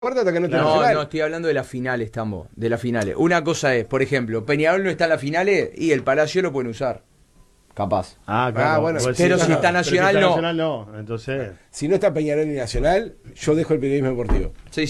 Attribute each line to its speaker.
Speaker 1: Puerta hasta que no esté
Speaker 2: No,
Speaker 1: Nacional.
Speaker 2: no, estoy hablando de las finales, Tambo. De las finales. Una cosa es, por ejemplo, Peñarol no está en las finales y el Palacio lo pueden usar. Capaz.
Speaker 3: Ah, claro.
Speaker 1: Bueno.
Speaker 3: Vos
Speaker 2: Pero
Speaker 3: decís,
Speaker 2: si está
Speaker 3: pero si
Speaker 2: Nacional,
Speaker 3: está
Speaker 2: no.
Speaker 3: Nacional, no. Entonces.
Speaker 1: Si no está Peñarol y Nacional, yo dejo el periodismo deportivo.
Speaker 2: Sí,